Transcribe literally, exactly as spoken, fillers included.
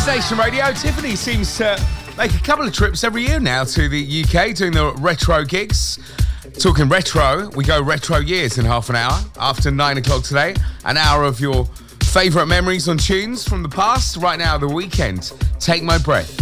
Station Radio. Tiffany seems to make a couple of trips every year now to the U K doing the retro gigs. Talking retro, we go retro years in half an hour. After nine o'clock today, an hour of your favourite memories on tunes from the past. Right now, The Weekend, Take My Breath.